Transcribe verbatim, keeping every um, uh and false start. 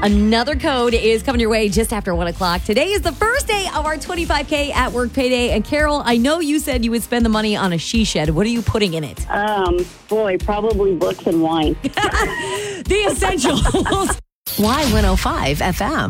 Another code is coming your way just after one o'clock. Today is the first day of our twenty-five K at work payday. And Carol, I know you said you would spend the money on a she shed. What are you putting in it? Um, boy, probably books and wine. The essentials. Y one oh five F M.